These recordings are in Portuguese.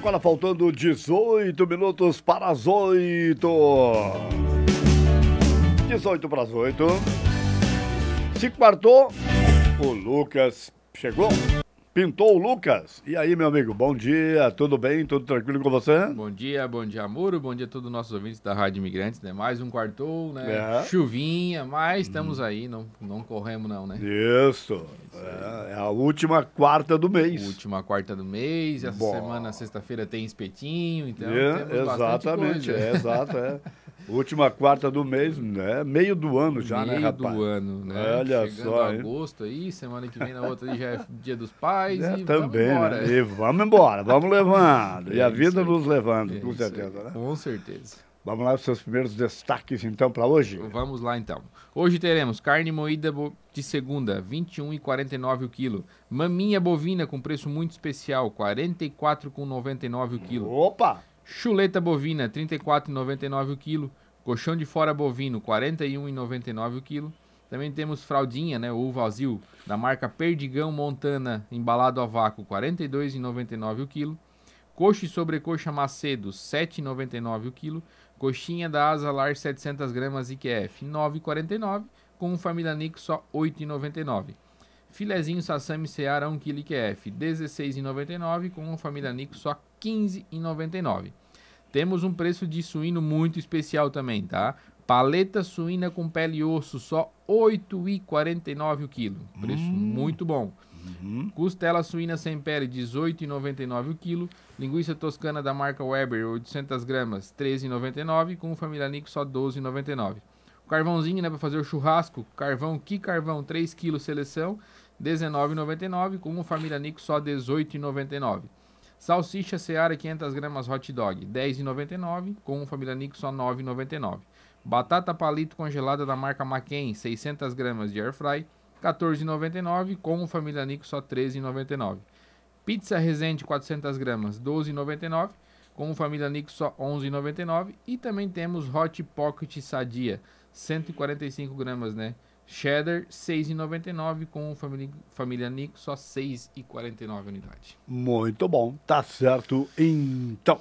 Agora faltando 18 minutos para as 8. 18 para as 8. Se quartou, o Lucas chegou. Pintou o Lucas. E aí, meu amigo, bom dia, tudo bem? Tudo tranquilo com você? Bom dia, Amuro, bom dia a todos os nossos ouvintes da Rádio Imigrantes, né? Mais um quartou, né? É. Chuvinha, mas estamos aí, não corremos não, né? Isso. É a última quarta do mês. Última quarta do mês, essa Bom. semana, sexta-feira, tem espetinho, então É, temos bastante exatamente, coisa. exato, é. Última quarta do mês, né? Meio do ano já, né, rapaz? Meio do ano, né? Olha Chegando só, hein? agosto aí, semana que vem na outra aí já é Dia dos Pais e também, vamos embora. né? E vamos embora, vamos levando. E a É vida isso aí. nos levando, É com isso certeza, aí, né? com certeza. Vamos lá, os seus primeiros destaques, então, para hoje. Vamos lá, então. Hoje teremos carne moída de segunda, R$ 21,49 o quilo. Maminha bovina com preço muito especial, R$ 44,99 o quilo. Opa! Chuleta bovina, R$ 34,99 o quilo. Colchão de fora bovino, R$ 41,99 o quilo. Também temos fraldinha, né, ou vazio, da marca Perdigão Montana, embalado a vácuo, R$ 42,99 o quilo. Coxa e sobrecoxa Macedo, R$ 7,99 o quilo. Coxinha da Asa Lar 700 gramas IQF, R$ 9,49. Com família Nico, só R$ 8,99. Filezinho Sassami Seara 1 kg IQF, R$ 16,99. Com família Nico, só R$ 15,99. Temos um preço de suíno muito especial também, tá? Paleta suína com pele e osso, só R$ 8,49 o quilo. Preço muito bom. Costela suína sem pele, R$ 18,99 o quilo. Linguiça toscana da marca Weber, 800 gramas, R$ 13,99. Com família Nico, só R$ 12,99. O carvãozinho, né, para fazer o churrasco. Que carvão, 3 kg seleção, R$ 19,99. Com família Nico, só R$ 18,99. Salsicha Seara 500 gramas hot dog, R$ 10,99. Com família Nico, só R$ 9,99. Batata palito congelada da marca McCain, 600 gramas de air fry, R$ 14,99. Com família Nico, só R$ 13,99. Pizza Resende 400 gramas, R$ 12,99. Com família Nico, só R$ 11,99. E também temos Hot Pocket Sadia, 145 gramas, né? Cheddar, R$ 6,99. Com família Nico, só R$ 6,49 unidade. Muito bom, tá certo. Então,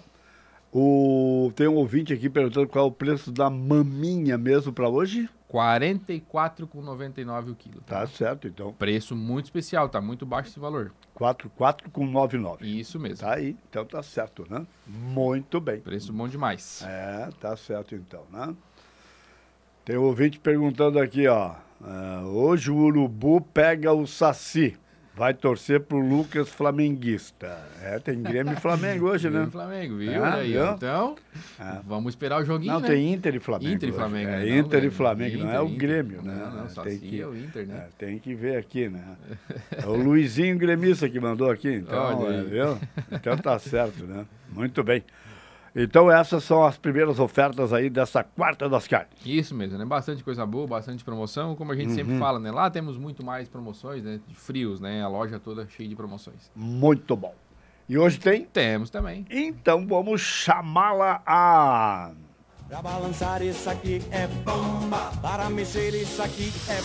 tem um ouvinte aqui perguntando qual é o preço da maminha mesmo para hoje. R$ 44,99 o quilo. Tá certo, então. Preço muito especial, tá muito baixo esse valor. 44,99. Isso mesmo. Tá aí, então tá certo, né? Muito bem. Preço bom demais. Tá certo então, né? Tem um ouvinte perguntando aqui, ó. Hoje o Urubu pega o Saci. Vai torcer pro Lucas flamenguista. Tem Grêmio e Flamengo hoje, né? Grêmio e Flamengo, viu? Aí, viu? Então, vamos esperar o joguinho, Não, né? tem Inter e Flamengo. Inter e hoje. Flamengo. né? Inter Não, e Flamengo, não é o Grêmio, né? Não, Saci é o Inter, né? Tem que ver aqui, né? É o Luizinho Gremista que mandou aqui, então, Olha aí. viu? Então tá certo, né? Muito bem. Então essas são as primeiras ofertas aí dessa quarta das carnes. Isso mesmo, né? Bastante coisa boa, bastante promoção, como a gente sempre fala, né? Lá temos muito mais promoções, né? De frios, né? A loja toda cheia de promoções. Muito bom. E hoje tem? Temos também. Então vamos chamá-la a... Pra balançar isso aqui é bomba, para mexer isso aqui é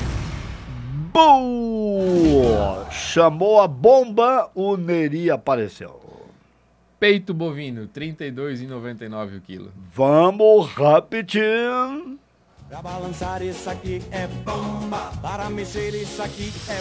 Boa! Chamou a bomba, o Neri apareceu. Peito bovino, R$ 32,99 o quilo. Vamos repetir. Pra balançar isso aqui é bomba, para mexer isso aqui é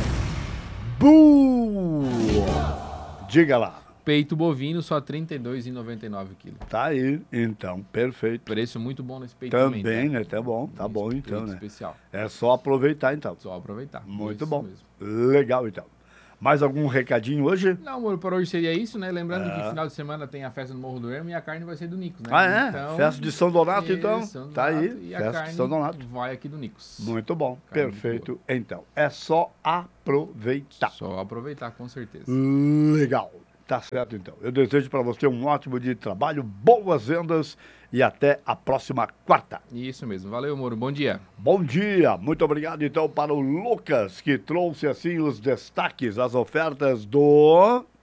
Boa! Diga lá. Peito bovino, só R$ 32,99 o quilo. Tá aí, então, perfeito. Preço muito bom nesse peito Também, também. né? Tá bom, tá bom então, né? Especial. É só aproveitar então. Só aproveitar. Muito Isso bom. mesmo. Legal então. Mais algum recadinho hoje? Não, amor, por hoje seria isso, né? Lembrando que final de semana tem a festa no Morro do Ermo e a carne vai ser do Nicos, né? Então, festa de São Donato, então? São Donato, Tá aí, e a festa carne de São Donato. vai aqui do Nicos. Muito bom, Carne perfeito. Então, é só aproveitar. Só aproveitar, com certeza. Legal. Tá certo, então. Eu desejo para você um ótimo dia de trabalho, boas vendas e até a próxima quarta. Isso mesmo. Valeu, Moro. Bom dia. Bom dia. Muito obrigado, então, para o Lucas, que trouxe, assim, os destaques, as ofertas do...